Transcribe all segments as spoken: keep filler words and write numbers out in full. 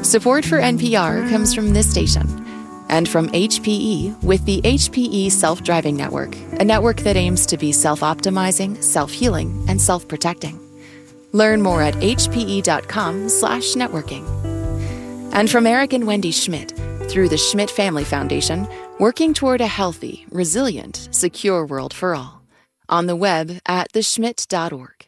Support for N P R comes from this station and from H P E with the H P E Self-Driving Network, a network that aims to be self-optimizing, self-healing, and self-protecting. Learn more at hpe.com slash networking. And from Eric and Wendy Schmidt, through the Schmidt Family Foundation, working toward a healthy, resilient, secure world for all. On the web at the schmidt dot org.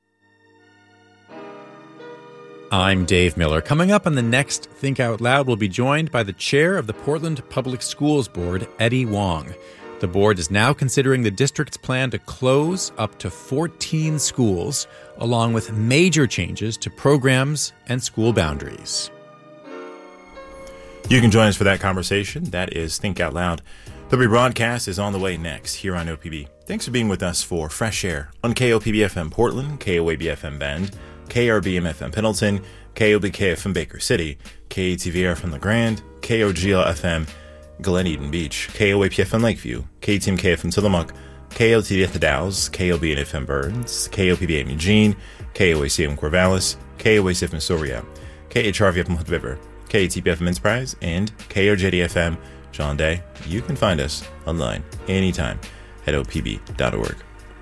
I'm Dave Miller. Coming up on the next Think Out Loud, we'll be joined by the chair of the Portland Public Schools Board, Eddie Wong. The board is now considering the district's plan to close up to fourteen schools, along with major changes to programs and school boundaries. You can join us for that conversation. That is Think Out Loud. The rebroadcast is on the way next here on O P B. Thanks for being with us for Fresh Air on K O P B F M Portland, K O A B F M Bend, K R B M F M Pendleton, K O B K F M Baker City, K A T V R from La Grande, K O G L F M Glen Eden Beach, K O A P F M Lakeview, K T M K F M Tillamook, K L T D at the Dalles, K O B N F M Burns, K O P B M Eugene, K O A C M Corvallis, K O A C F M Soria, K H R V F M Hood River, K A T P F M Enterprise, and K O J D F M John Day. You can find us online anytime at O P B dot org.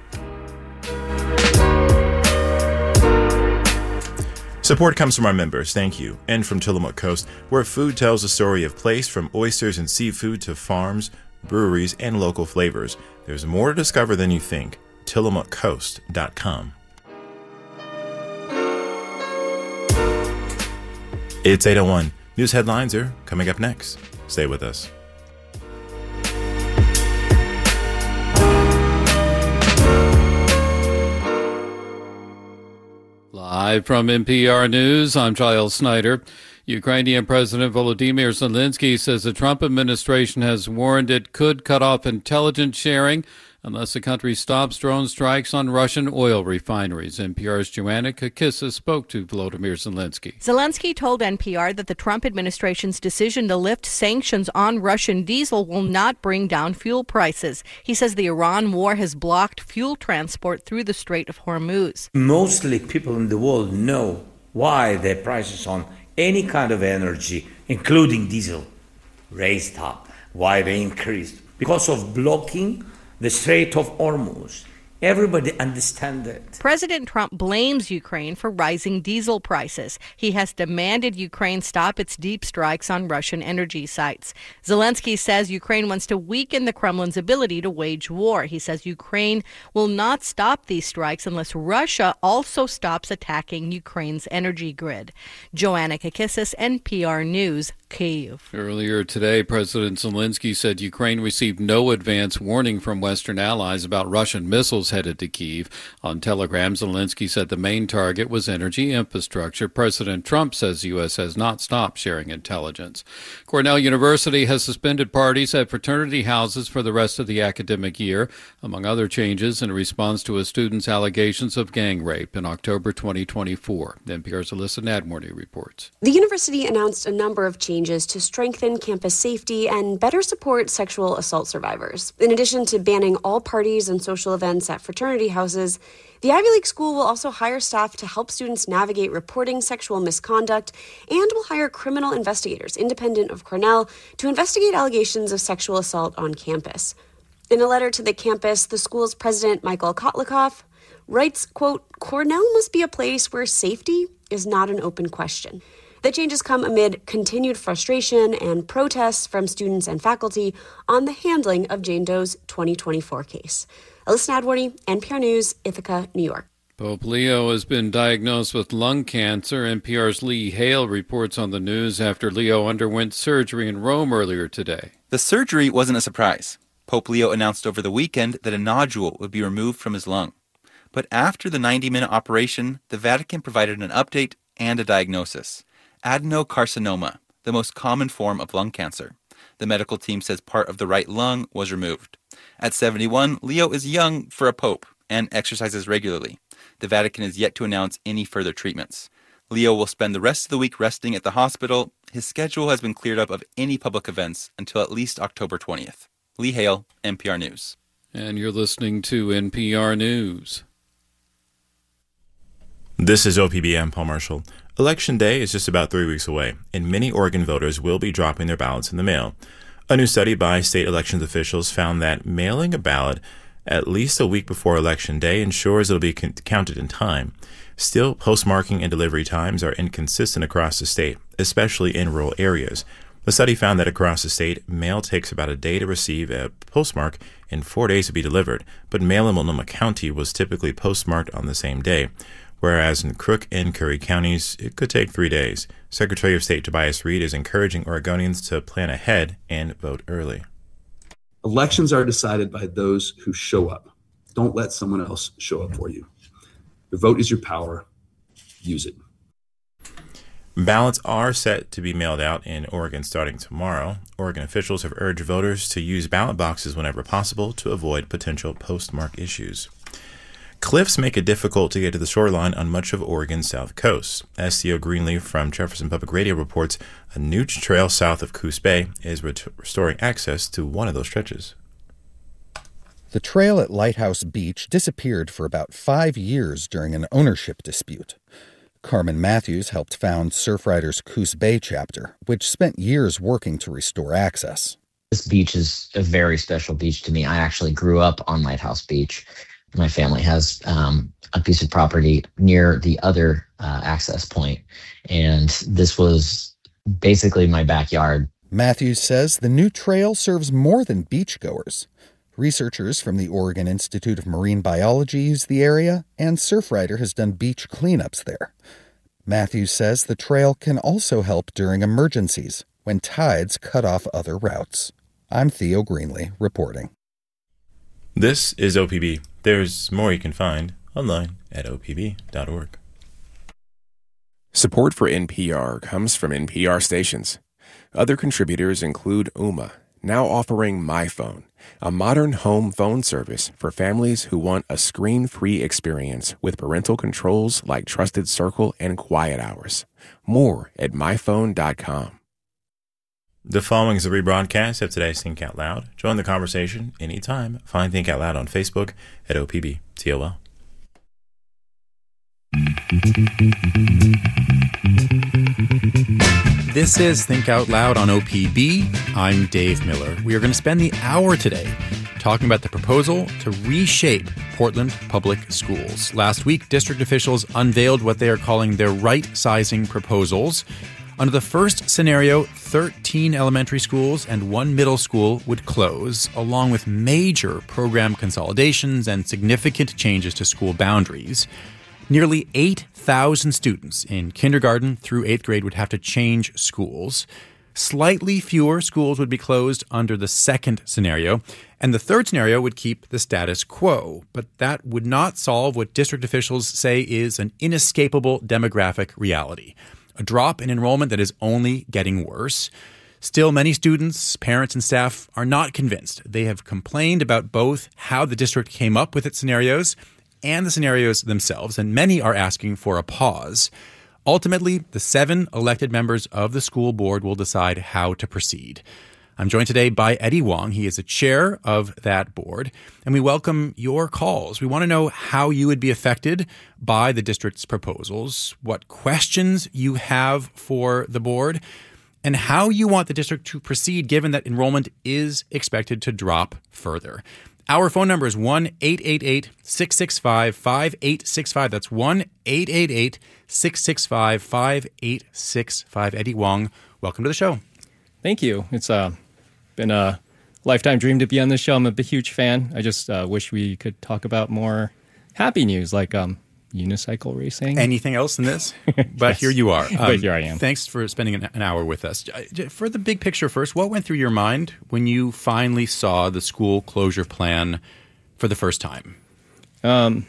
Support comes from our members, thank you, and from Tillamook Coast, where food tells a story of place from oysters and seafood to farms, breweries, and local flavors. There's more to discover than you think. Tillamook Coast dot com. It's eight oh one. News headlines are coming up next. Stay with us. Live from N P R News, I'm Giles Snyder. Ukrainian President Volodymyr Zelensky says the Trump administration has warned it could cut off intelligence sharing unless the country stops drone strikes on Russian oil refineries. N P R's Joanna Kakissis spoke to Volodymyr Zelensky. Zelensky told N P R that the Trump administration's decision to lift sanctions on Russian diesel will not bring down fuel prices. He says the Iran war has blocked fuel transport through the Strait of Hormuz. Mostly people in the world know why the prices on any kind of energy, including diesel, raised up, why they increased. Because of blocking the Strait of Hormuz. Everybody understands it. President Trump blames Ukraine for rising diesel prices. He has demanded Ukraine stop its deep strikes on Russian energy sites. Zelensky says Ukraine wants to weaken the Kremlin's ability to wage war. He says Ukraine will not stop these strikes unless Russia also stops attacking Ukraine's energy grid. Joanna Kakissis, N P R News, Kyiv. Earlier today, President Zelensky said Ukraine received no advance warning from Western allies about Russian missiles headed to Kyiv. On Telegram, Zelensky said the main target was energy infrastructure. President Trump says the U S has not stopped sharing intelligence. Cornell University has suspended parties at fraternity houses for the rest of the academic year, among other changes in response to a student's allegations of gang rape in October twenty twenty-four. N P R's Alyssa Nadmorny reports. The university announced a number of changes to strengthen campus safety and better support sexual assault survivors. In addition to banning all parties and social events at fraternity houses, the Ivy League school will also hire staff to help students navigate reporting sexual misconduct and will hire criminal investigators independent of Cornell to investigate allegations of sexual assault on campus. In a letter to the campus, the school's president, Michael Kotlikoff, writes, quote, "Cornell must be a place where safety is not an open question." The changes come amid continued frustration and protests from students and faculty on the handling of Jane Doe's twenty twenty-four case. Alyssa Nadworny, N P R News, Ithaca, New York. Pope Leo has been diagnosed with lung cancer. N P R's Lee Hale reports on the news after Leo underwent surgery in Rome earlier today. The surgery wasn't a surprise. Pope Leo announced over the weekend that a nodule would be removed from his lung. But after the ninety-minute operation, the Vatican provided an update and a diagnosis. Adenocarcinoma, the most common form of lung cancer. The medical team says part of the right lung was removed. At seventy-one, Leo is young for a pope and exercises regularly. The Vatican is yet to announce any further treatments. Leo will spend the rest of the week resting at the hospital. His schedule has been cleared up of any public events until at least October twentieth. Lee Hale, N P R News. And you're listening to N P R News. This is O P B. I'm Paul Marshall. Election Day is just about three weeks away, and many Oregon voters will be dropping their ballots in the mail. A new study by state elections officials found that mailing a ballot at least a week before Election Day ensures it'll be con- counted in time. Still, postmarking and delivery times are inconsistent across the state, especially in rural areas. The study found that across the state, mail takes about a day to receive a postmark and four days to be delivered, but mail in Multnomah County was typically postmarked on the same day, whereas in Crook and Curry counties, it could take three days. Secretary of State Tobias Reed is encouraging Oregonians to plan ahead and vote early. Elections are decided by those who show up. Don't let someone else show up for you. Your vote is your power. Use it. Ballots are set to be mailed out in Oregon starting tomorrow. Oregon officials have urged voters to use ballot boxes whenever possible to avoid potential postmark issues. Cliffs make it difficult to get to the shoreline on much of Oregon's south coast. As Theo Greenleaf from Jefferson Public Radio reports, a new trail south of Coos Bay is ret- restoring access to one of those stretches. The trail at Lighthouse Beach disappeared for about five years during an ownership dispute. Carmen Matthews helped found Surfriders Coos Bay chapter, which spent years working to restore access. This beach is a very special beach to me. I actually grew up on Lighthouse Beach. My family has um, a piece of property near the other uh, access point, and this was basically my backyard. Matthews says the new trail serves more than beachgoers. Researchers from the Oregon Institute of Marine Biology use the area, and Surfrider has done beach cleanups there. Matthews says the trail can also help during emergencies, when tides cut off other routes. I'm Theo Greenlee, reporting. This is O P B. There's more you can find online at O P B dot org. Support for N P R comes from N P R stations. Other contributors include Ooma, now offering MyPhone, a modern home phone service for families who want a screen-free experience with parental controls like Trusted Circle and Quiet Hours. More at my phone dot com. The following is a rebroadcast of today's Think Out Loud. Join the conversation anytime. Find Think Out Loud on Facebook at O P B T O L. This is Think Out Loud on O P B. I'm Dave Miller. We are going to spend the hour today talking about the proposal to reshape Portland Public Schools. Last week, district officials unveiled what they are calling their right-sizing proposals. Under the first scenario, thirteen elementary schools and one middle school would close, along with major program consolidations and significant changes to school boundaries. Nearly eight thousand students in kindergarten through eighth grade would have to change schools. Slightly fewer schools would be closed under the second scenario, and the third scenario would keep the status quo. But that would not solve what district officials say is an inescapable demographic reality. A drop in enrollment that is only getting worse. Still, many students, parents, and staff are not convinced. They have complained about both how the district came up with its scenarios and the scenarios themselves, and many are asking for a pause. Ultimately, the seven elected members of the school board will decide how to proceed. I'm joined today by Eddie Wong. He is the chair of that board, and we welcome your calls. We want to know how you would be affected by the district's proposals, what questions you have for the board, and how you want the district to proceed given that enrollment is expected to drop further. Our phone number is one eight eight eight, six six five, five eight six five. That's one eight eight eight, six six five, five eight six five. Eddie Wong, welcome to the show. Thank you. It's uh, been a lifetime dream to be on this show. I'm a big, huge fan. I just uh, wish we could talk about more happy news like um, unicycle racing. Anything else in this? But yes. Here you are. Um, but here I am. Thanks for spending an, an hour with us. For the big picture first, what went through your mind when you finally saw the school closure plan for the first time? Um,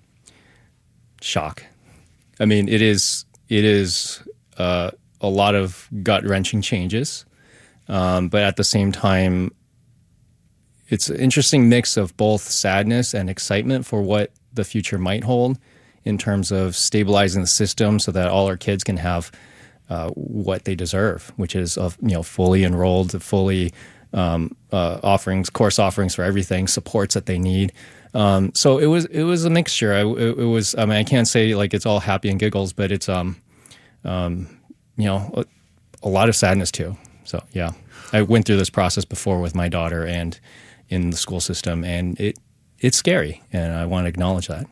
shock. I mean, it is it is uh, a lot of gut-wrenching changes. Um, but at the same time, it's an interesting mix of both sadness and excitement for what the future might hold in terms of stabilizing the system so that all our kids can have uh, what they deserve, which is uh, you know fully enrolled, fully um, uh, offerings, course offerings for everything, supports that they need. Um, so it was it was a mixture. I, it, it was. I mean, I can't say like it's all happy and giggles, but it's um, um, you know, a, a lot of sadness too. So yeah, I went through this process before with my daughter and in the school system, and it it's scary, and I want to acknowledge that.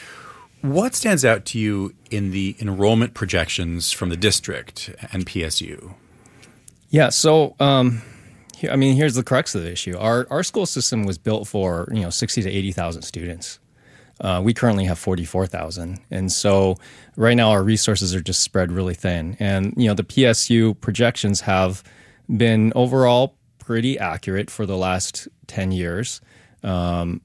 What stands out to you in the enrollment projections from the district and P S U? Yeah, so um, here, I mean, here's the crux of the issue. Our our school system was built for you know sixty to eighty thousand students. Uh, we currently have forty-four thousand, and so right now our resources are just spread really thin. And you know the P S U projections have been overall pretty accurate for the last ten years. Um,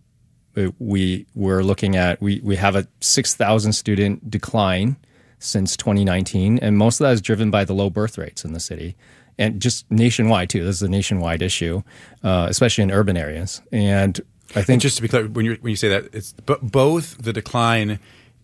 we we're looking at we we have a six thousand student decline since twenty nineteen, and most of that is driven by the low birth rates in the city, and just nationwide too. This is a nationwide issue, uh, especially in urban areas. And I think and just to be clear, when you when you say that, it's b- both the decline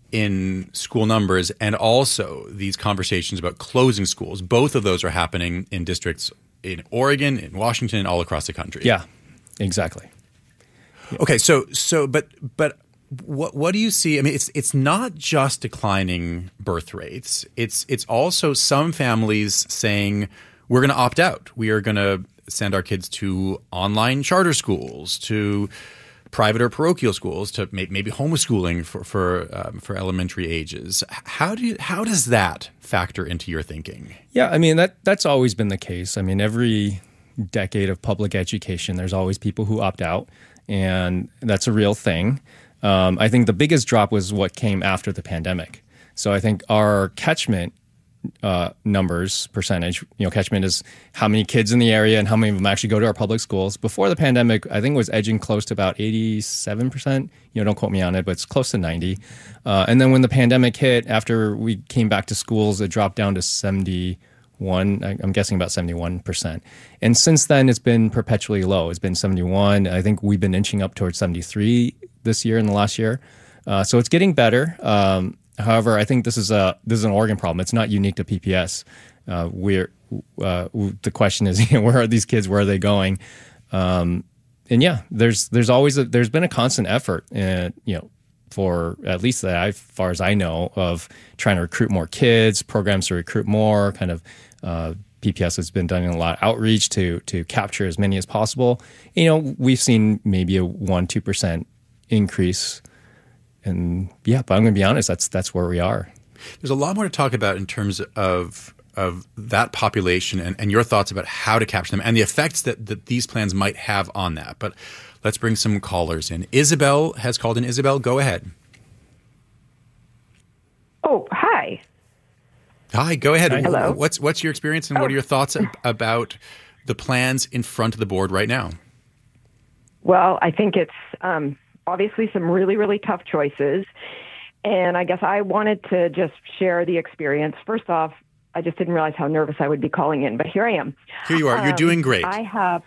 in school numbers and also these conversations about closing schools. Both of those are happening in districts in Oregon, in Washington, all across the country. Yeah, exactly. Okay, so so but but what what do you see? I mean, it's it's not just declining birth rates. It's it's also some families saying we're going to opt out. We are going to send our kids to online charter schools, to private or parochial schools, to may, maybe homeschooling for for um, for elementary ages. How do you, how does that factor into your thinking? Yeah, I mean that that's always been the case. I mean, every decade of public education, there's always people who opt out. And that's a real thing. Um, I think the biggest drop was what came after the pandemic. So I think our catchment uh, numbers, percentage, you know, catchment is how many kids in the area and how many of them actually go to our public schools. Before the pandemic, I think it was edging close to about eighty-seven percent. You know, don't quote me on it, but it's close to ninety. Uh, and then when the pandemic hit, after we came back to schools, it dropped down to seventy. One, I'm guessing about seventy-one percent. And since then, it's been perpetually low. It's been seventy-one. I think we've been inching up towards seventy-three this year in the last year. Uh, so it's getting better. Um, however, I think this is a this is an Oregon problem. It's not unique to P P S. Uh, we're uh, the question is, you know, where are these kids? Where are they going? Um, and yeah, there's there's always a, there's been a constant effort, in, you know, for at least that, as far as I know, of trying to recruit more kids, programs to recruit more, kind of uh, P P S has been doing a lot of outreach to to capture as many as possible. You know, we've seen maybe a one, two percent increase. And yeah, but I'm going to be honest, that's that's where we are. There's a lot more to talk about in terms of of that population and, and your thoughts about how to capture them and the effects that, that these plans might have on that. But let's bring some callers in. Isabel has called in. Isabel, go ahead. Oh, hi. Hi, go ahead. Hi. Hello. What's what's your experience and oh. what are your thoughts about the plans in front of the board right now? Well, I think it's um, obviously some really, really tough choices. And I guess I wanted to just share the experience. First off, I just didn't realize how nervous I would be calling in, but here I am. Here you are. You're um, doing great. I have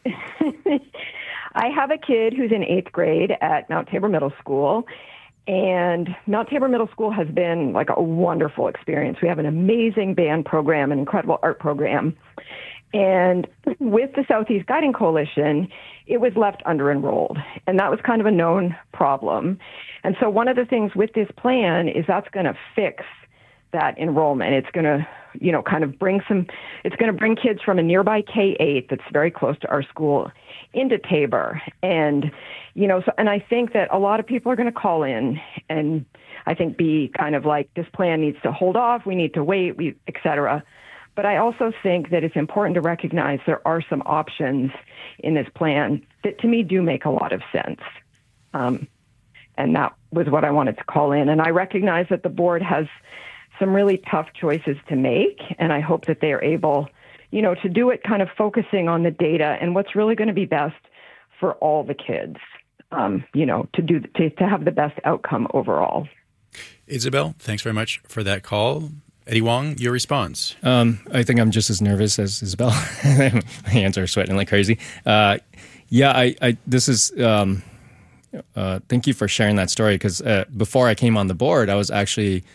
I have a kid who's in eighth grade at Mount Tabor Middle School. And Mount Tabor Middle School has been like a wonderful experience. We have an amazing band program, an incredible art program. And with the Southeast Guiding Coalition, it was left under-enrolled. And that was kind of a known problem. And so one of the things with this plan is that's going to fix that enrollment. It's going to, you know, kind of bring some, it's going to bring kids from a nearby K eight that's very close to our school into Tabor. And, you know, so, and I think that a lot of people are going to call in and I think be kind of like, this plan needs to hold off, we need to wait, we, et cetera. But I also think that it's important to recognize there are some options in this plan that to me do make a lot of sense. Um, and that was what I wanted to call in. And I recognize that the board has some really tough choices to make. And I hope that they are able, you know, to do it kind of focusing on the data and what's really going to be best for all the kids, um, you know, to do to, to have the best outcome overall. Isabel, thanks very much for that call. Eddie Wong, your response. Um, I think I'm just as nervous as Isabel. My hands are sweating like crazy. Uh, yeah, I, I, this is, um, uh, thank you for sharing that story because uh, before I came on the board, I was actually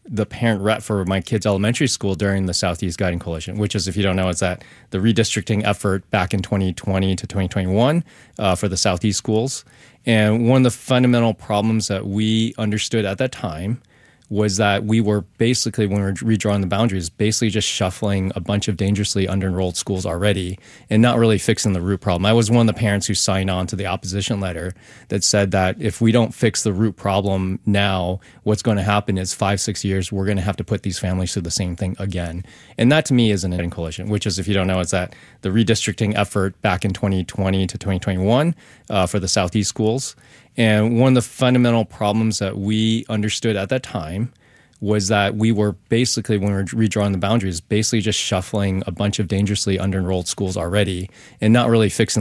the parent rep for my kids' elementary school during the Southeast Guiding Coalition, which is, if you don't know, it's that the redistricting effort back in twenty twenty to twenty twenty-one uh, for the Southeast schools. And one of the fundamental problems that we understood at that time was that we were basically, when we were redrawing the boundaries, basically just shuffling a bunch of dangerously under-enrolled schools already and not really fixing the root problem. I was one of the parents who signed on to the opposition letter that said that if we don't fix the root problem now, what's going to happen is five, six years, we're going to have to put these families through the same thing again. And that to me is an Guiding Coalition, which is, if you don't know, it's that the redistricting effort back in twenty twenty to twenty twenty-one uh, for the Southeast schools. And one of the fundamental problems that we understood at that time was that we were basically, when we were redrawing the boundaries, basically just shuffling a bunch of dangerously under-enrolled schools already and not really fixing